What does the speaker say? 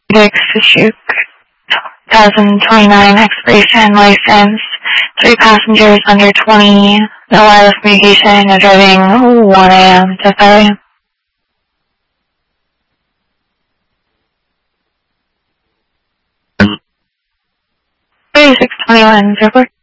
Shuk 2029 expiration license. 3 passengers under 20. No wireless communication. No driving. 1 a.m. to 5 a.m. 3621 airport.